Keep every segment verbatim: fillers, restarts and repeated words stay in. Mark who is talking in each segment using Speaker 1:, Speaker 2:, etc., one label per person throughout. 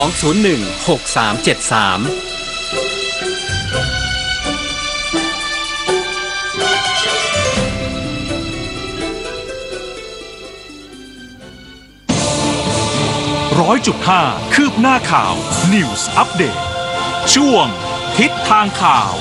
Speaker 1: สอง ศูนย์ หนึ่ง หก สาม เจ็ด สาม
Speaker 2: ร้อยจุดห้าคืบหน้าข่าว News Update ช่วงทิศทางข่าว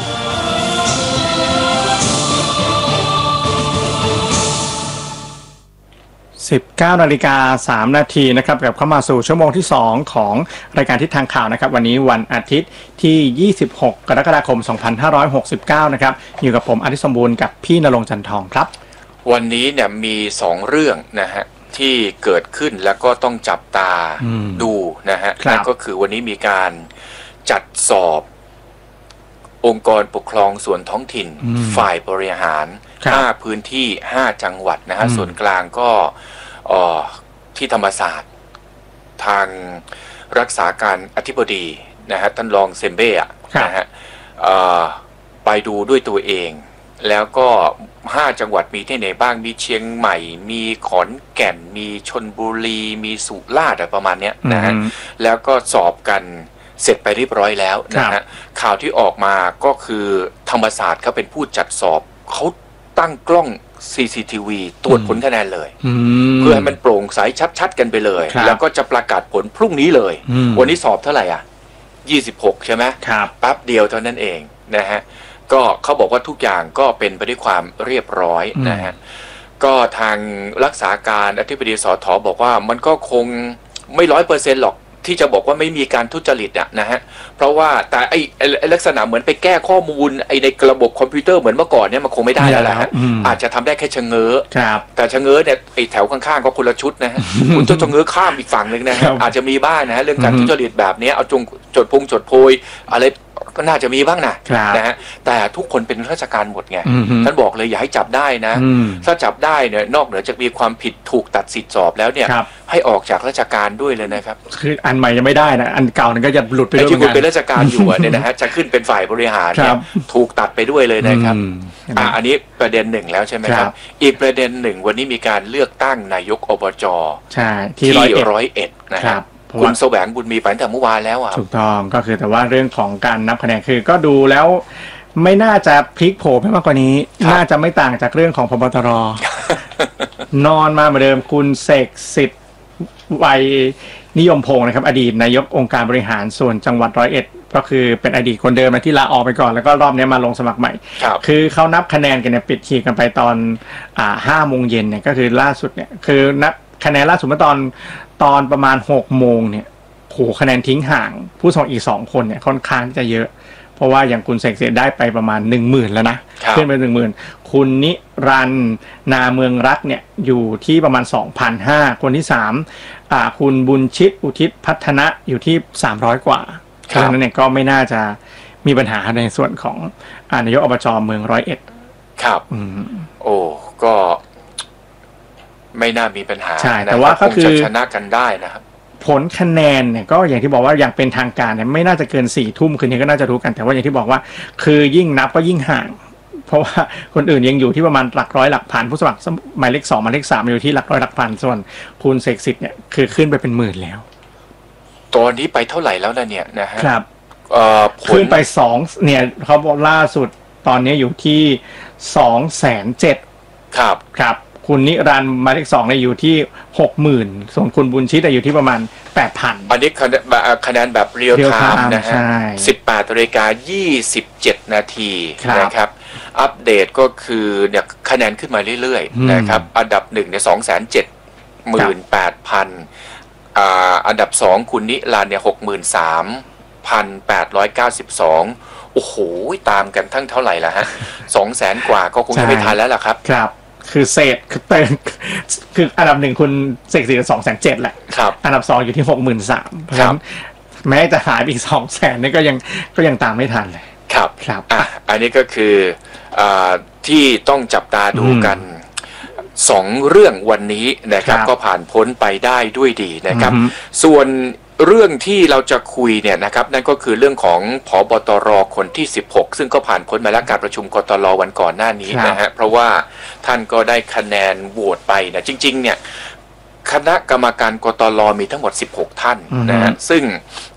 Speaker 3: สิบเก้านาฬิกาสามนาทีนะครับกลับเข้ามาสู่ชั่วโมงที่สองของรายการทิศทางข่าวนะครับวันนี้วันอาทิตย์ที่ยี่สิบหกกรกฎาคมสองพันห้าร้อยหกสิบเก้านะครับอยู่กับผมอาทิตย์สมบูรณ์กับพี่ณรงค์จันทองครับ
Speaker 4: วันนี้เนี่ยมีสองเรื่องนะฮะที่เกิดขึ้นแล้วก็ต้องจับตาดูนะฮะนั่นก็คือวันนี้มีการจัดสอบองค์กรปกครองส่วนท้องถิ่นฝ่ายบริหารห้าพื้นที่ห้าจังหวัดนะฮะส่วนกลางก็ที่ธรรมศาสตร์ทางรักษาการอธิบดีนะฮะท่านรองเซมเบ้นะฮะไปดูด้วยตัวเองแล้วก็ห้าจังหวัดมีที่ไหนบ้างมีเชียงใหม่มีขอนแก่นมีชลบุรีมีสุราษฎร์ประมาณนี้นะฮะแล้วก็สอบกันเสร็จไปเรียบร้อยแล้วนะฮะข่าวที่ออกมาก็คือธรรมศาสตร์เขาเป็นผู้จัดสอบเขาตั้งกล้อง ซี ซี ที วี ตรวจผลคะแนนเลยเพื่อให้มันโปร่งใสชัดๆกันไปเลยแล้วก็จะประกาศผลพรุ่งนี้เลยวันนี้สอบเท่าไหร่อ่ะยี่สิบหกใช่ไหมแป๊บเดียวเท่านั้นเองนะฮะก็เขาบอกว่าทุกอย่างก็เป็นไปด้วยความเรียบร้อยนะฮะก็ทางรักษาการอธิบดีสทบอกว่ามันก็คงไม่ร้อยเปอร์เซ็นต์หรอกที่จะบอกว่าไม่มีการทุจริตอะนะฮะเพราะว่าแต่ไอ้ไอ้ลักษณะเหมือนไปแก้ข้อมูลไอ้ในระบบคอมพิวเตอร์เหมือนเมื่อก่อนเนี่ยมันคงไม่ได้แล้วแหละฮะอาจจะทำได้แค่ชะเง้อแต่ชะเง้อเนี่ยไอ้แถวข้างๆก็คนละชุดนะฮะคุณจะชะเง้อข้ามอีกฝั่งนึงนะฮะอาจจะมีบ้างนะฮะเรื่องการทุจริตแบบนี้เอาจงจดพงจดโพยอะไรก็น่าจะมีบ้างนะนะฮะแต่ทุกคนเป็นราชการหมดไงท่านบอกเลยอย่าให้จับได้นะถ้าจับได้เนี่ยนอกเหนือจากมีความผิดถูกตัดสิทธิ์สอบแล้วเนี่ยให้ออกจากราชการด้วยเลยนะครับคือ
Speaker 3: อันใหม่ยังไม่ได้นะอันเก่านั้นก็จะหลุดไปด้วย
Speaker 4: ไอ้ที่คุณเป็นราชการอยู่เนี่ยนะฮะจะขึ้นเป็นฝ่ายบริหารเนี่ยถูกตัดไปด้วยเลยนะครับอ่าอันนี้ประเด็นหนึ่งแล้วใช่ไหมครับอีกประเด็นหนึ่งวันนี้มีการเลือกตั้งนายกอบจ
Speaker 3: ใช่ที่
Speaker 4: ร้อยเอ็ดนะครับคุณแสวงบุญมีไปตั้งแต่เมื่อวานแล้วอ่ะ
Speaker 3: ถูกต้องก็คือแต่ว่าเรื่องของการนับคะแนนคือก็ดูแล้วไม่น่าจะพลิกโผไปมากกว่านี้น่าจะไม่ต่างจากเรื่องของพบตร นอนมาเหมือนเดิมคุณเสกสิทธิ์วัยนิยมพงศ์นะครับอดีตนายกองค์การบริหารส่วนจังหวัดร้อยเอ็ดก็คือเป็นอดีตคนเดิมที่ลาออกไปก่อนแล้วก็รอบนี้มาลงสมัครใหม่คือเขานับคะแนนกันเนี่ยปิดขีดกันไปตอนอ่าห้าโมงเย็นเนี่ยก็คือล่าสุดเนี่ยคือนับคะแนนล่าสุดเมื่อตอนตอนประมาณหกโมงเนี่ยโหคะแนนทิ้งห่างผู้สมัครอีกสองคนเนี่ยค่อนข้างจะเยอะเพราะว่าอย่างคุณเสกเสได้ไปประมาณหนึ่งหมื่นแล้วนะขึ้นไปหนึ่งหมื่นคุณนิรันดร์นาเมืองรักเนี่ยอยู่ที่ประมาณ สองพันห้าร้อย คนที่สามอ่าคุณบุญชิตอุทิศพัฒนะอยู่ที่สามร้อยกว่าเพราะฉะนั้นเนี่ยก็ไม่น่าจะมีปัญหาในส่วนของนายกอบจเมืองร้อยเอ็ด
Speaker 4: ครับโอ้ก็ไม่น่ามีปัญหา
Speaker 3: ใช่แต่ว่าก็คือ
Speaker 4: ชนะกันได้นะครับ
Speaker 3: ผลคะแนนเนี่ยก็อย่างที่บอกว่าอย่างเป็นทางการเนี่ยไม่น่าจะเกินสี่ทุ่มคืนนี้ก็น่าจะรู้กันแต่ว่าอย่างที่บอกว่าคือยิ่งนับก็ยิ่งห่างเพราะว่าคนอื่นยังอยู่ที่ประมาณหลักร้อยหลักพันผู้สมัครหมายเลขสองหมายเลขสามอยู่ที่หลักร้อยหลักพันส่วนคุณเสกสิทธิ์เนี่ยคือขึ้นไปเป็นหมื่นแล้ว
Speaker 4: ตอนนี้ไปเท่าไหร่แล้วนะเนี่ยนะฮะ
Speaker 3: ครับเอ่อขึ้นไปสองเนี่ยเขาบอกล่าสุดตอนนี้อยู่ที่สองแสนเจ็ด
Speaker 4: ครับ
Speaker 3: ครับคุณนิรันดร์หมายเลขสองเนี่ยอยู่ที่หกหมื่นส่วนคุณบุญชิตอยู่ที่ประมาณแปดพัน
Speaker 4: อันนี้คะแนนแบบเรียลไทม์นะฮะสิบแปดนาฬิกายี่สิบเจ็ดนาทีนะครับอัปเดตก็คือเนี่ยคะแนนขึ้นมาเรื่อยๆนะครับอันดับหนึ่งเนี่ยสองแสนเจ็ดหมื่นแปดพันอ่าอันดับสองคุณนิรันดร์เนี่ยหกหมื่นสามพันแปดร้อยเก้าสิบสองโอ้โหตามกันทั้งเท่าไหร่ละฮะสองแสนกว่าก็คงจะไม่ทันแล้วล่ะครับ
Speaker 3: ครับคือเศษคือเติมคืออันดับหนึ่งคุณเสกสิทธิ์สองแสนเจ็ดแหละอันดับสองอยู่ที่หกหมื่นสามเพราะฉะนั้นแม้จะหายอีกสองแสนนี่ก็ยังก็ยังตามไม่ทันเลย
Speaker 4: ครับ
Speaker 3: ครับ
Speaker 4: อ่ะอันนี้ก็คืออ่าที่ต้องจับตาดูกันสองเรื่องวันนี้นะครับก็ผ่านพ้นไปได้ด้วยดีนะครับส่วนเรื่องที่เราจะคุยเนี่ยนะครับนั่นก็คือเรื่องของผบตรคนที่สิบหกซึ่งก็ผ่านพ้นมาแล้วการประชุมกตรวันก่อนหน้านี้นะฮะเพราะว่าท่านก็ได้คะแนนโหวตไปนะจริงๆเนี่ยคณะกรรมการกตรมีทั้งหมดสิบหกท่านนะฮะซึ่ง